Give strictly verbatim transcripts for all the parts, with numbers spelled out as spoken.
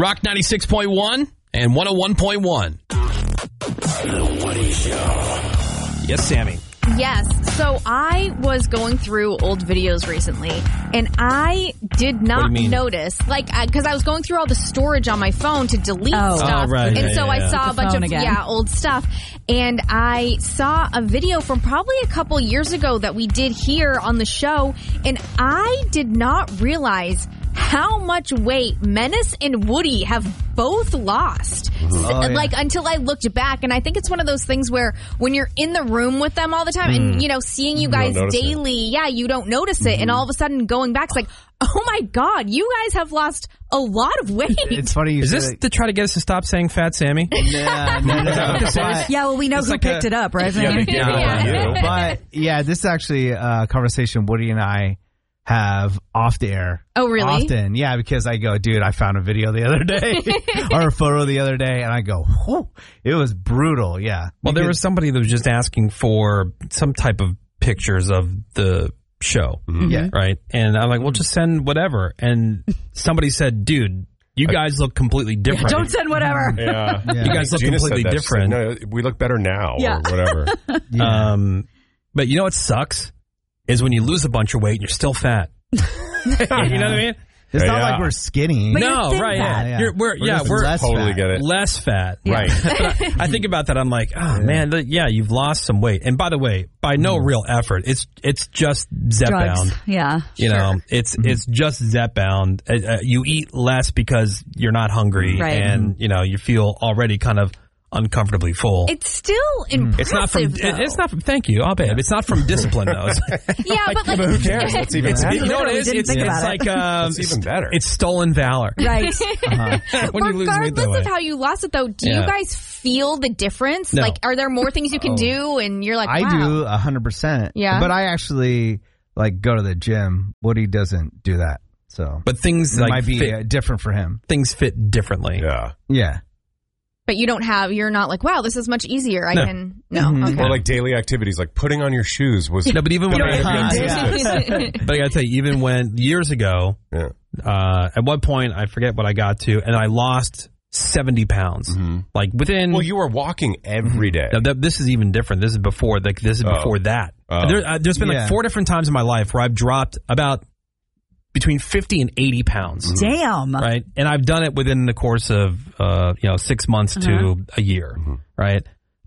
Rock ninety-six point one and one oh one point one. The Woody Show. Yes, Sammy. Yes. So I was going through old videos recently, and I did not notice, like, because I, I was going through all the storage on my phone to delete oh. stuff. Oh, right. And yeah, so yeah, I yeah. saw a bunch of, again. yeah, old stuff. And I saw a video from probably a couple years ago that we did here on the show, and I did not realize how much weight Menace and Woody have both lost. Oh, S- yeah. Like, until I looked back. And I think it's one of those things where when you're in the room with them all the time Mm. and, you know, seeing you You guys don't notice daily, yeah, you don't notice it. Mm-hmm. And all of a sudden going back, it's like, oh my God, you guys have lost a lot of weight. It's funny you Is say this that. to try to get us to stop saying Fat Sammy? Yeah, no, no, no. But- Yeah, well, we know It's who like picked a- it up, right? Yeah, they Yeah. gave it on you. but yeah, this is actually a conversation Woody and I have off the air. Oh, really? Often, yeah, because I go, dude, I found a video the other day or a photo the other day, and I go, whew, it was brutal. Yeah. Well, there Because- was somebody that was just asking for some type of pictures of the show, Yeah. right? And I'm like, well, just send whatever. And somebody said, dude, you guys look completely different. Don't send whatever. Yeah. Yeah. You guys look Gina said completely that. She said, different. no, we look better now Yeah. or whatever. Yeah. Um, but you know what sucks? Is when you lose a bunch of weight and you're still fat. You know what I mean? It's not Yeah. like we're skinny. But you're No, thin right? fat. Yeah, You're, we're, We're yeah, just we're less Totally fat. get it. less fat, Yeah. Right. But I, I think about that. I'm like, oh man, the, yeah, you've lost some weight. And by the way, by no real effort, it's it's just Zepbound. Drugs. Yeah. You know, it's it's just Zepbound. Uh, uh, you eat less because you're not hungry, Right. and you know you feel already kind of uncomfortably full. It's still impressive, It's not from. though. It, it's not from. Thank you. I'll bet it's not from discipline though. It's, Yeah, but like, But who cares? That's even it's, better. you know what it is? Didn't It's, think it's about like it. um, That's even better. It's stolen valor. Right. When you lose weight that regardless way. of how you lost it, though, do Yeah. you guys feel the difference? No. Like, are there more things you can Oh. do? And you're like, I wow. do a hundred percent. Yeah. But I actually like go to the gym. Woody doesn't do that. So But things it like might be fit, uh, different for him. things fit differently. Yeah. Yeah. But you don't have, you're not like, wow, this is much easier. I No. can, no. Mhm. Okay. Or like daily activities, like putting on your shoes was. No, but even when You I, don't have Yeah. but I gotta tell you, even when years ago, Yeah. uh, at one point I forget what I got to, and I lost seventy pounds, like within. Well, you were walking every day. Now, th- this is even different. This is before. Like this is Oh. before that. Oh. There, uh, there's been Yeah. like four different times in my life where I've dropped about between fifty and eighty pounds. Damn. Right, and I've done it within the course of uh, you know six months to a year, right?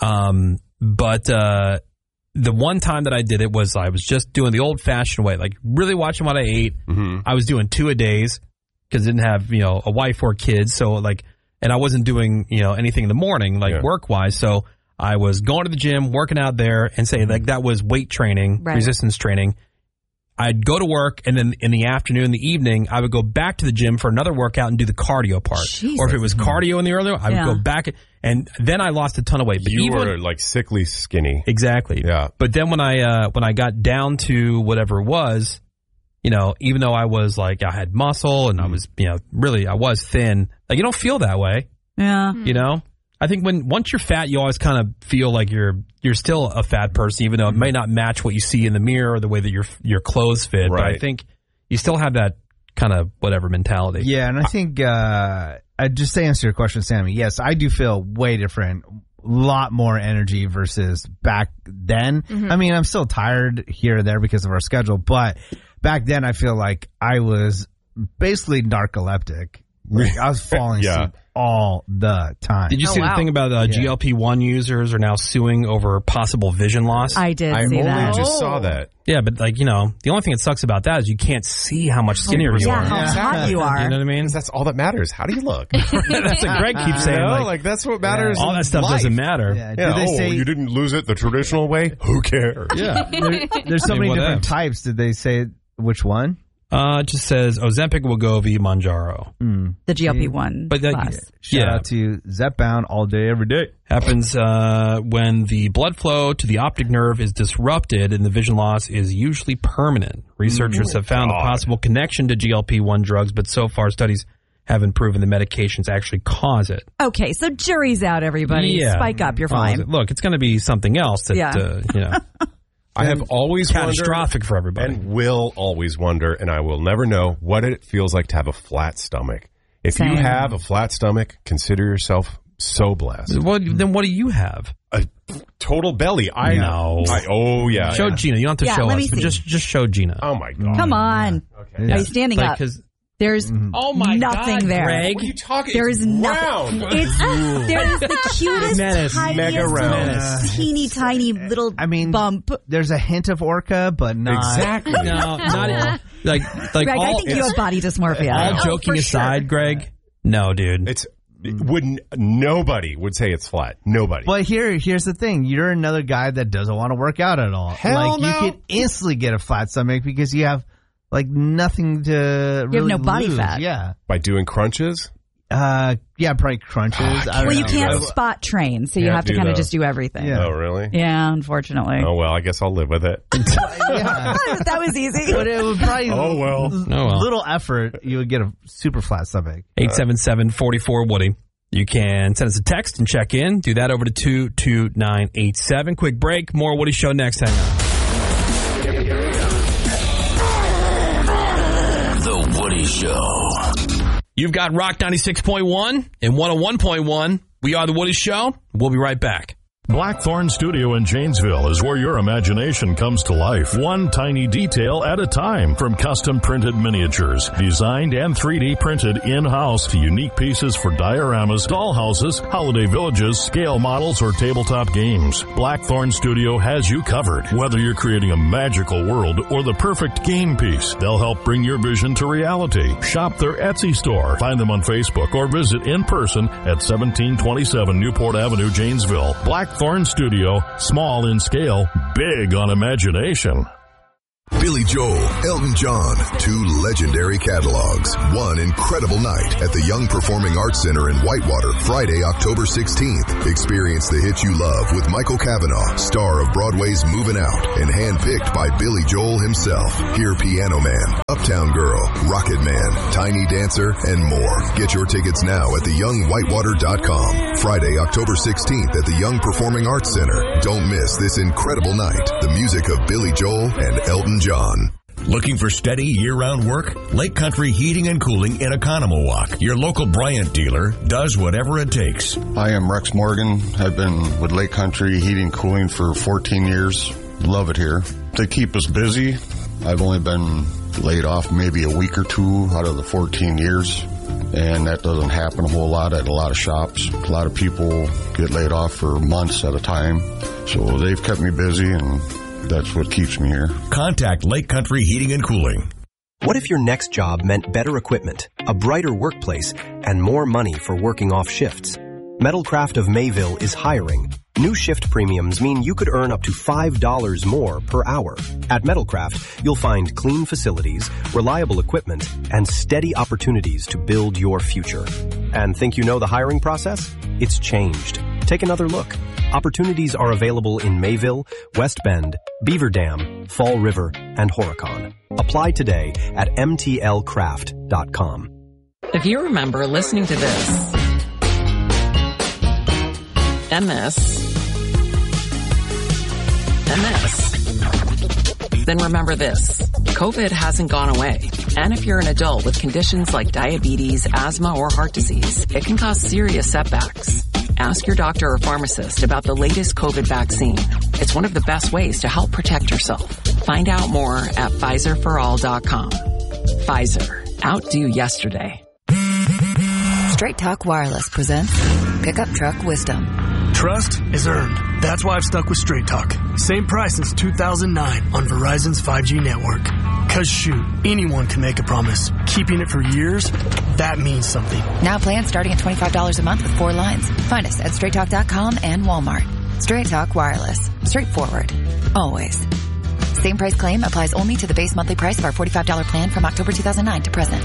Um, but uh, the one time that I did it was I was just doing the old fashioned way, like really watching what I ate. Mhm. I was doing two a days because I didn't have you know a wife or kids, so like, and I wasn't doing you know anything in the morning like Yeah. work wise, so I was going to the gym, working out there, and say like that was weight training, Right. resistance training. I'd go to work, and then in the afternoon, the evening, I would go back to the gym for another workout and do the cardio part. Jesus. Or if it was cardio in the earlier, I would Yeah. go back, and then I lost a ton of weight. But You even, were like sickly skinny. exactly. Yeah. But then when I uh, when I got down to whatever it was, you know, even though I was like I had muscle and I was you know really I was thin, like you don't feel that way, Yeah. you know. I think when once you're fat, you always kind of feel like you're you're still a fat person, even though it may not match what you see in the mirror or the way that your your clothes fit. But I Right. think you still have that kind of whatever mentality. Yeah, and I think uh, I just to answer your question, Sammy. Yes, I do feel way different. A lot more energy versus back then. I mean, I'm still tired here and there because of our schedule, but back then I feel like I was basically narcoleptic. Like, I was falling Yeah. asleep all the time. Did you Oh, see wow. the thing about uh, Yeah. G L P one users are now suing over possible vision loss? I did I see only that. just Oh. saw that. yeah, but like you know, the only thing that sucks about that is you can't see how much skinnier you Yeah, are. how hot you are. You know what I mean? Because that's all that matters. How do you look? That's what Greg keeps saying. You know, like, like that's what matters. all in that stuff life. doesn't matter. Yeah, Yeah. did they Oh, say you didn't lose it the traditional way? Who cares? Yeah. there- there's so I mean, many different whatevs. types? Did they say which one? Uh, it just says Ozempic, Wegovy, Manjaro. The G L P one But that- class. Shout Yeah. out to Zepbound all day, every day. Happens uh, when the blood flow to the optic nerve is disrupted and the vision loss is usually permanent. Researchers have found a God. possible connection to G L P one drugs, but so far studies haven't proven the medications actually cause it. Okay, so jury's out, everybody. Yeah. Spike up, you're Cause fine. it. Look, it's going to be something else that, Yeah. uh, you know, I have always catastrophic wondered for everybody. and will always wonder, and I will never know what it feels like to have a flat stomach. If Same. you have a flat stomach, consider yourself so blessed. Well, then what do you have? A total belly. I No. I, oh, yeah. Show yeah. Gina. You don't have to Yeah, show let us, me but see. just just show Gina. Oh, my God. Come on. Okay. Are you standing Like, up? 'cause- There's oh my nothing God, there. Greg. What are you talking? There It's is nothing. round. It's there is the cutest, Menace. tiniest, Mega little round. teeny tiny little I mean, bump. there's a hint of orca, but not Exactly. No, not like like Greg, all, I think you have body dysmorphia. all Oh, joking for aside, sure. Greg. No, dude. It's it wouldn't nobody would say it's flat. Nobody. But here, here's the thing: you're another guy that doesn't want to work out at all. Hell like no. you could instantly get a flat stomach because you have like nothing to. You really have no body lose. fat. Yeah, By doing crunches? uh, yeah, probably crunches. I don't Well, you know. can't Yeah. spot train, so you Yeah, have to do kind of the- just do everything. Yeah. Oh, really? Yeah, unfortunately. Oh, well, I guess I'll live with it. Yeah. That was easy. But it would probably Oh, well. Oh, well. little effort, you would get a super flat stomach. eight seven seven, four four, Woody. You can send us a text and check in. Do that over to two two nine eight seven. Quick break. More Woody Show next. Hang on. The Woody Show. You've got Rock ninety-six point one and one oh one point one. We are The Woody Show. We'll be right back. Blackthorn Studio in Janesville is where your imagination comes to life, one tiny detail at a time. From custom printed miniatures, designed and three D printed in-house, to unique pieces for dioramas, dollhouses, holiday villages, scale models, or tabletop games. Blackthorn Studio has you covered. Whether you're creating a magical world or the perfect game piece, they'll help bring your vision to reality. Shop their Etsy store. Find them on Facebook or visit in person at seventeen twenty-seven Newport Avenue, Janesville. Blackthorn Studio, small in scale, big on imagination. Billy Joel, Elton John, two legendary catalogs, one incredible night at the Young Performing Arts Center in Whitewater, Friday, October sixteenth. Experience the hits you love with Michael Cavanaugh, star of Broadway's Moving Out, and handpicked by Billy Joel himself. Hear Piano Man, Uptown Girl, Rocket Man, Tiny Dancer, and more. Get your tickets now at the young whitewater dot com. Friday, October sixteenth at the Young Performing Arts Center. Don't miss this incredible night. The music of Billy Joel and Elton John. Looking for steady year-round work? Lake Country Heating and Cooling in Oconomowoc, your local Bryant dealer, does whatever it takes. Hi, I'm Rex Morgan. I've been with Lake Country Heating and Cooling for fourteen years. Love it here. They keep us busy. I've only been laid off maybe a week or two out of the fourteen years. And that doesn't happen a whole lot at a lot of shops. A lot of people get laid off for months at a time. So they've kept me busy, and that's what keeps me here. Contact Lake Country Heating and Cooling. What if your next job meant better equipment, a brighter workplace, and more money for working off shifts? Metalcraft of Mayville is hiring. New shift premiums mean you could earn up to five dollars more per hour. At Metalcraft, you'll find clean facilities, reliable equipment, and steady opportunities to build your future. And think you know the hiring process? It's changed. Take another look. Opportunities are available in Mayville, West Bend, Beaver Dam, Fall River, and Horicon. Apply today at m t l craft dot com. If you remember listening to this, M S, M S, then remember this. COVID hasn't gone away. And if you're an adult with conditions like diabetes, asthma, or heart disease, it can cause serious setbacks. Ask your doctor or pharmacist about the latest COVID vaccine. It's one of the best ways to help protect yourself. Find out more at Pfizer for all dot com. Pfizer. Outdo yesterday. Straight Talk Wireless presents Pickup Truck Wisdom. Trust is earned. That's why I've stuck with Straight Talk. Same price since two thousand nine on Verizon's five G network. Cause shoot, anyone can make a promise. Keeping it for years, that means something. Now plans starting at twenty-five dollars a month with four lines. Find us at straight talk dot com and Walmart. Straight Talk Wireless. Straightforward. Always. Same price claim applies only to the base monthly price of our forty-five dollars plan from October two thousand nine to present.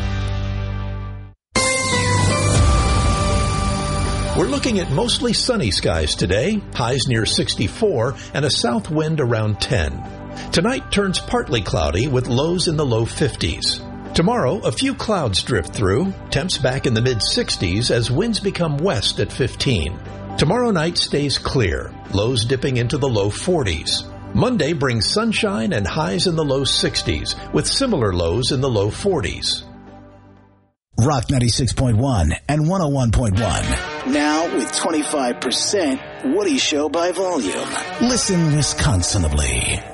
We're looking at mostly sunny skies today, highs near sixty-four, and a south wind around ten. Tonight turns partly cloudy with lows in the low fifties. Tomorrow, a few clouds drift through, temps back in the mid-sixties as winds become west at fifteen. Tomorrow night stays clear, lows dipping into the low forties. Monday brings sunshine and highs in the low sixties, with similar lows in the low forties. Rock ninety-six point one and one oh one point one. Now with twenty-five percent Woody Show by volume. Listen Wisconsinably.